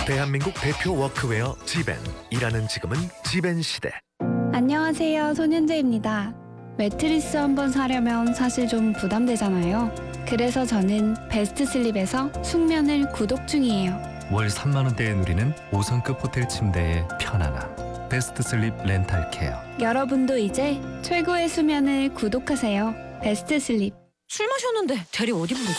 대한민국 대표 워크웨어 지벤. 일하는 지금은 지벤 시대. 안녕하세요, 손현재입니다. 매트리스 한번 사려면 사실 좀 부담되잖아요. 그래서 저는 베스트 슬립에서 숙면을 구독 중이에요. 월 3만 원대에 누리는 5성급 호텔 침대의 편안함. 베스트 슬립 렌탈 케어. 여러분도 이제 최고의 수면을 구독하세요. 베스트 슬립. 술 마셨는데 대리 어디 부르지?